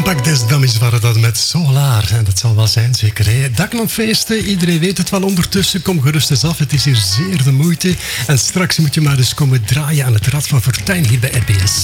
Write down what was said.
Pak des Dames waren dat met Solar. En dat zal wel zijn, zeker. Hè? Daklandfeesten, iedereen weet het wel ondertussen. Kom gerust eens af, het is hier zeer de moeite. En straks moet je maar eens komen draaien aan het Rad van Fortuin hier bij RBS.